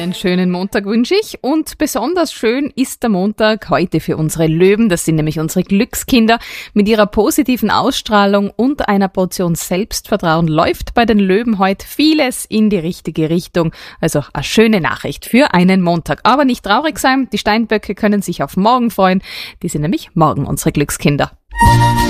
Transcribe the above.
Einen schönen Montag wünsche ich und besonders schön ist der Montag heute für unsere Löwen. Das sind nämlich unsere Glückskinder. Mit ihrer positiven Ausstrahlung und einer Portion Selbstvertrauen läuft bei den Löwen heute vieles in die richtige Richtung. Also eine schöne Nachricht für einen Montag. Aber nicht traurig sein, die Steinböcke können sich auf morgen freuen. Die sind nämlich morgen unsere Glückskinder.